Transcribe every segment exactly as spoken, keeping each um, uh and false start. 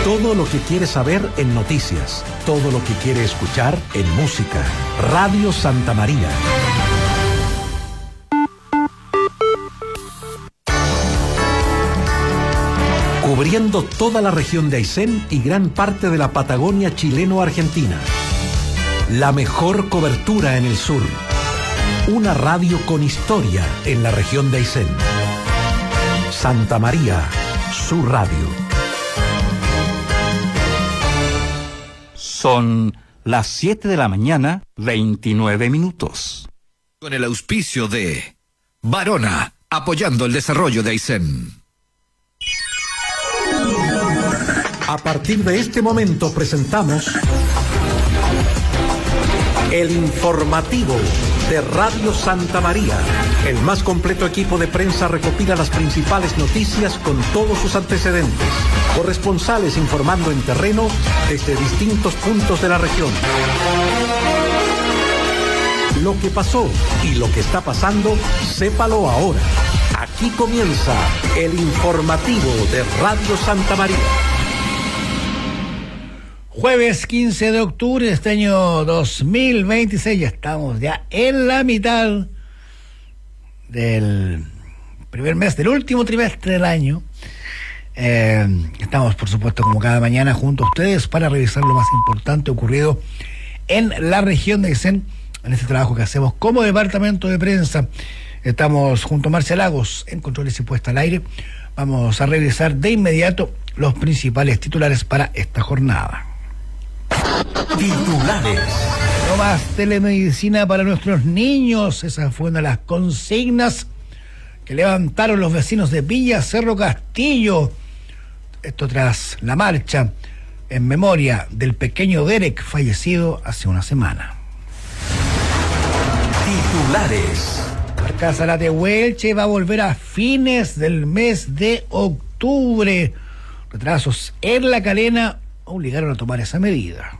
Todo lo que quiere saber en noticias, todo lo que quiere escuchar en música. Radio Santa María. Cubriendo toda la región de Aysén y gran parte de la Patagonia chileno-argentina. La mejor cobertura en el sur. Una radio con historia en la región de Aysén. Santa María, su radio. Son las siete de la mañana, veintinueve minutos. Con el auspicio de Barona, apoyando el desarrollo de Aysén. A partir de este momento presentamos el informativo de Radio Santa María. El más completo equipo de prensa recopila las principales noticias con todos sus antecedentes. Corresponsales informando en terreno desde distintos puntos de la región. Lo que pasó y lo que está pasando, sépalo ahora. Aquí comienza el informativo de Radio Santa María. Jueves quince de octubre de este año dos mil veintiséis, ya estamos ya en la mitad del primer mes, del último trimestre del año. Eh, estamos, por supuesto, como cada mañana, junto a ustedes para revisar lo más importante ocurrido en la región de Aysén, en este trabajo que hacemos como departamento de prensa. Estamos junto a Marcia Lagos en controles y puesta al aire. Vamos a revisar de inmediato los principales titulares para esta jornada. Titulares. No más telemedicina para nuestros niños. Esa fue una de las consignas que levantaron los vecinos de Villa Cerro Castillo. Esto tras la marcha en memoria del pequeño Derek, fallecido hace una semana. Titulares. Barca Zárate-Huelche va a volver a fines del mes de octubre. Retrasos en La Calena obligaron a tomar esa medida.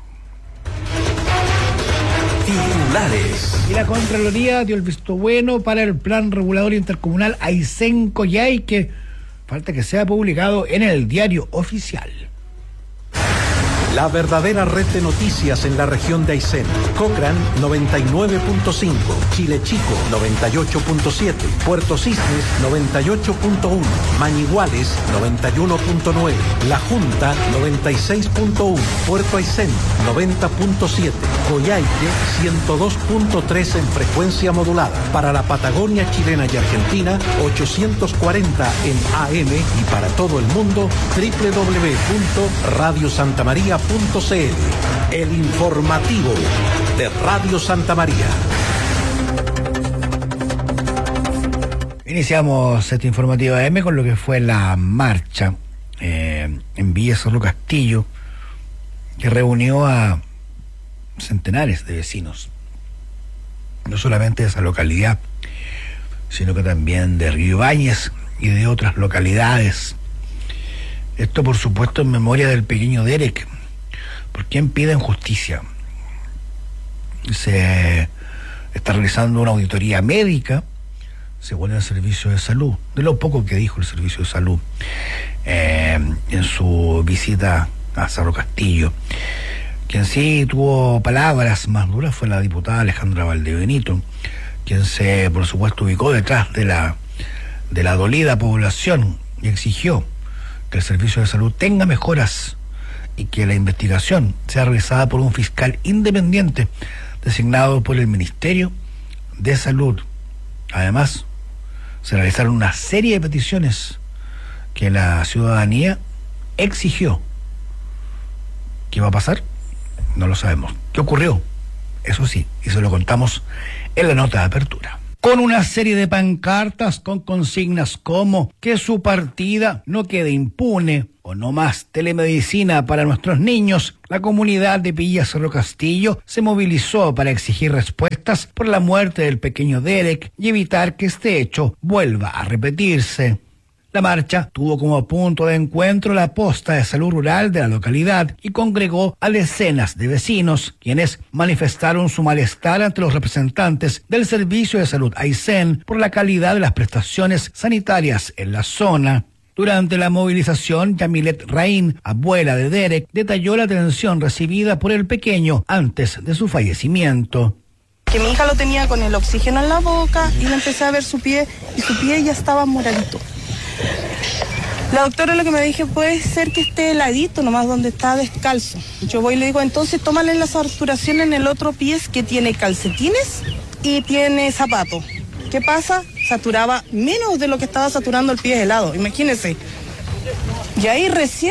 Titulares. Y la Contraloría dio el visto bueno para el Plan Regulador Intercomunal Aysén-Coyhai, que falta que sea publicado en el Diario Oficial. La verdadera red de noticias en la región de Aysén. Cochrane noventa y nueve punto cinco, Chile Chico noventa y ocho punto siete, Puerto Cisnes noventa y ocho punto uno, Mañiguales noventa y uno punto nueve, La Junta noventa y seis punto uno, Puerto Aysén noventa punto siete, Coyhaique ciento dos punto tres en frecuencia modulada. Para la Patagonia chilena y argentina, ochocientos cuarenta en A M y para todo el mundo, doble u doble u doble u punto radio santa maría punto c l. El informativo de Radio Santa María. Iniciamos este informativo A M con lo que fue la marcha eh, en Villa Cerro Castillo, que reunió a centenares de vecinos, no solamente de esa localidad, sino que también de Río Ibáñez y de otras localidades. Esto, por supuesto, en memoria del pequeño Derek, por quien piden justicia. Se está realizando una auditoría médica, según el Servicio de Salud, de lo poco que dijo el Servicio de Salud eh, en su visita a Cerro Castillo. Quien sí tuvo palabras más duras fue la diputada Alejandra Valdebenito, quien se, por supuesto, ubicó detrás de la, de la dolida población y exigió que el Servicio de Salud tenga mejoras y que la investigación sea realizada por un fiscal independiente designado por el Ministerio de Salud. Además, se realizaron una serie de peticiones que la ciudadanía exigió. ¿Qué va a pasar? No lo sabemos. ¿Qué ocurrió? Eso sí, y se lo contamos en la nota de apertura. Con una serie de pancartas con consignas como que su partida no quede impune o no más telemedicina para nuestros niños, la comunidad de Villa Cerro Castillo se movilizó para exigir respuestas por la muerte del pequeño Derek y evitar que este hecho vuelva a repetirse. La marcha tuvo como punto de encuentro la posta de salud rural de la localidad y congregó a decenas de vecinos, quienes manifestaron su malestar ante los representantes del Servicio de Salud Aysén por la calidad de las prestaciones sanitarias en la zona. Durante la movilización, Yamilet Raín, abuela de Derek, detalló la atención recibida por el pequeño antes de su fallecimiento. Que mi hija lo tenía con el oxígeno en la boca y le empecé a ver su pie y su pie ya estaba moradito. La doctora lo que me dije, puede ser que esté heladito nomás donde está descalzo. Yo voy y le digo, entonces tómale la saturación en el otro pie que tiene calcetines y tiene zapatos. ¿Qué pasa? Saturaba menos de lo que estaba saturando el pie helado, imagínense. Y ahí recién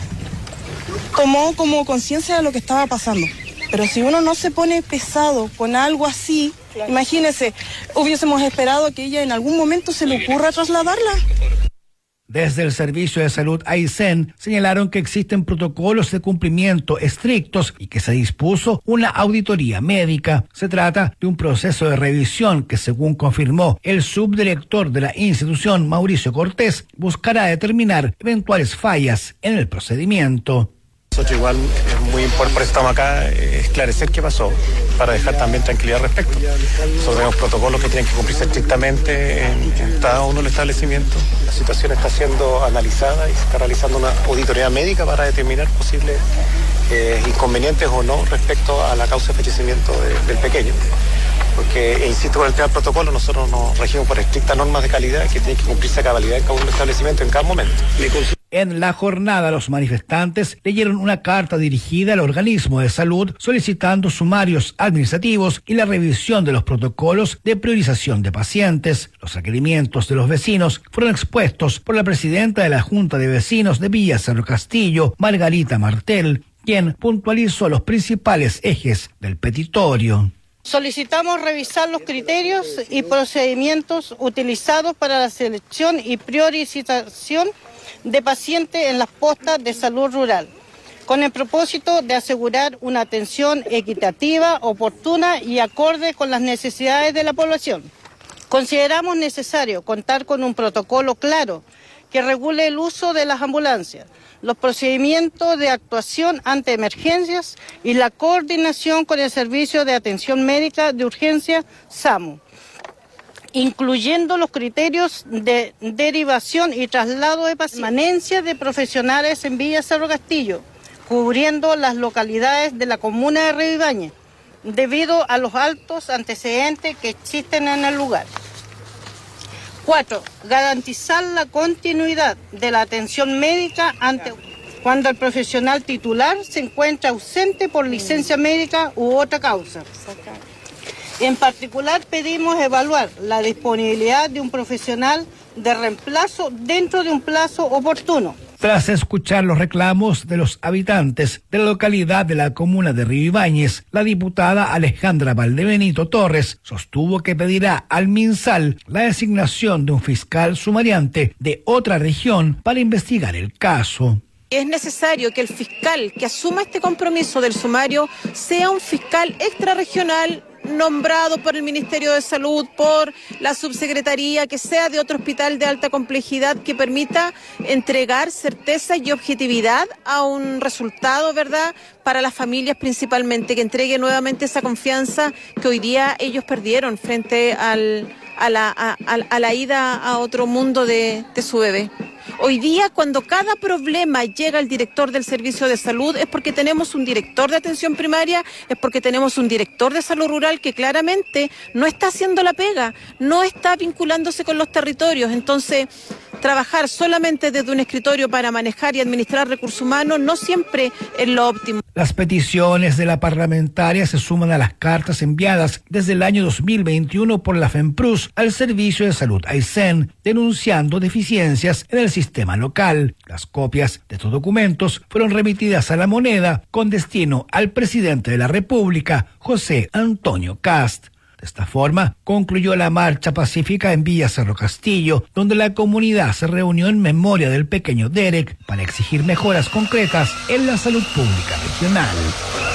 tomó como conciencia de lo que estaba pasando. Pero si uno no se pone pesado con algo así, claro. Imagínense, hubiésemos esperado que ella en algún momento se le ocurra trasladarla. Desde el Servicio de Salud Aysén señalaron que existen protocolos de cumplimiento estrictos y que se dispuso una auditoría médica. Se trata de un proceso de revisión que, según confirmó el subdirector de la institución, Mauricio Cortés, buscará determinar eventuales fallas en el procedimiento. Nosotros igual es muy importante, por eso estamos acá, eh, esclarecer qué pasó, para dejar también tranquilidad al respecto. Nosotros tenemos protocolos que tienen que cumplirse estrictamente en, en cada uno de los establecimientos. La situación está siendo analizada y se está realizando una auditoría médica para determinar posibles eh, inconvenientes o no respecto a la causa de fallecimiento de, del pequeño. Porque, e insisto, con el tema del protocolo, nosotros nos regimos por estrictas normas de calidad que tienen que cumplirse a cabalidad en cada uno de los establecimientos en cada momento. En la jornada, los manifestantes leyeron una carta dirigida al organismo de salud solicitando sumarios administrativos y la revisión de los protocolos de priorización de pacientes. Los requerimientos de los vecinos fueron expuestos por la presidenta de la Junta de Vecinos de Villa Cerro Castillo, Margarita Martel, quien puntualizó los principales ejes del petitorio. Solicitamos revisar los criterios y procedimientos utilizados para la selección y priorización de pacientes en las postas de salud rural, con el propósito de asegurar una atención equitativa, oportuna y acorde con las necesidades de la población. Consideramos necesario contar con un protocolo claro que regule el uso de las ambulancias, los procedimientos de actuación ante emergencias y la coordinación con el Servicio de Atención Médica de Urgencia SAMU, incluyendo los criterios de derivación y traslado de pacientes, permanencia de profesionales en Villa Cerro Castillo, cubriendo las localidades de la comuna de Río Ibáñez, debido a los altos antecedentes que existen en el lugar. Cuatro, garantizar la continuidad de la atención médica ante cuando el profesional titular se encuentra ausente por licencia médica u otra causa. En particular, pedimos evaluar la disponibilidad de un profesional de reemplazo dentro de un plazo oportuno. Tras escuchar los reclamos de los habitantes de la localidad de la comuna de Río Ibáñez, la diputada Alejandra Valdebenito Torres sostuvo que pedirá al MinSal la designación de un fiscal sumariante de otra región para investigar el caso. Es necesario que el fiscal que asuma este compromiso del sumario sea un fiscal extrarregional nombrado por el Ministerio de Salud, por la subsecretaría, que sea de otro hospital de alta complejidad, que permita entregar certeza y objetividad a un resultado, ¿verdad?, para las familias principalmente, que entregue nuevamente esa confianza que hoy día ellos perdieron frente al, a, la, a, a la ida a otro mundo de, de su bebé. Hoy día, cuando cada problema llega al director del servicio de salud, es porque tenemos un director de atención primaria, es porque tenemos un director de salud rural que claramente no está haciendo la pega, no está vinculándose con los territorios. Entonces, trabajar solamente desde un escritorio para manejar y administrar recursos humanos no siempre es lo óptimo. Las peticiones de la parlamentaria se suman a las cartas enviadas desde el año dos mil veintiuno por la FEMPRUS al Servicio de Salud Aysén, denunciando deficiencias en el sistema local. Las copias de estos documentos fueron remitidas a La Moneda con destino al presidente de la República, José Antonio Kast. De esta forma, concluyó la marcha pacífica en Villa Cerro Castillo, donde la comunidad se reunió en memoria del pequeño Derek para exigir mejoras concretas en la salud pública regional.